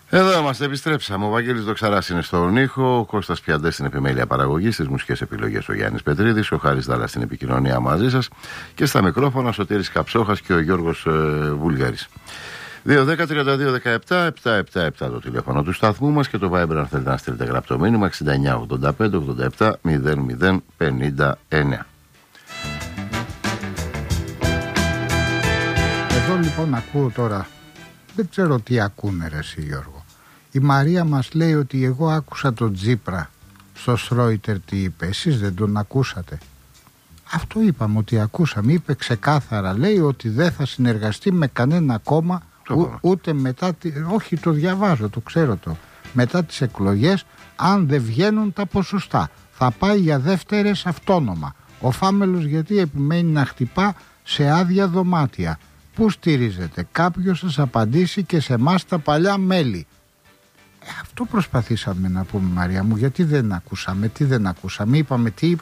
Εδώ είμαστε, επιστρέψαμε. Ο Βαγγέλης Δοξαράς είναι στον ήχο, ο Κώστας Πιαντές στην επιμέλεια παραγωγής, στις μουσικές επιλογές ο Γιάννης Πετρίδης, ο Χάρης Δάλλας στην επικοινωνία μαζί σας και στα μικρόφωνα Σωτήρης Καψόχας και ο Γιώργος Βουλγαρής. 2-10-32-17-777 το τηλέφωνο του σταθμού μας και το Viber αν θέλετε να στείλετε γραπτό μήνυμα 69-85-87-00-59. Εδώ λοιπόν ακούω τώρα, δεν ξέρω τι ακούνε ρε εσύ Γιώργο. Η Μαρία μας λέει ότι εγώ άκουσα τον Τζίπρα στο Σρόιτερ τι είπε, εσείς δεν τον ακούσατε? Αυτό είπαμε ότι ακούσαμε, είπε ξεκάθαρα, λέει ότι δεν θα συνεργαστεί με κανένα κόμμα ούτε μετά, όχι το διαβάζω, το ξέρω μετά τις εκλογές αν δεν βγαίνουν τα ποσοστά. Θα πάει για δεύτερες αυτόνομα. Ο Φάμελος γιατί επιμένει να χτυπά σε άδεια δωμάτια? Πού στηρίζετε? Κάποιος σας απαντήσει και σε εμάς τα παλιά μέλη. Αυτό προσπαθήσαμε να πούμε Μαρία μου, γιατί δεν ακούσαμε, τι δεν ακούσαμε, είπαμε τι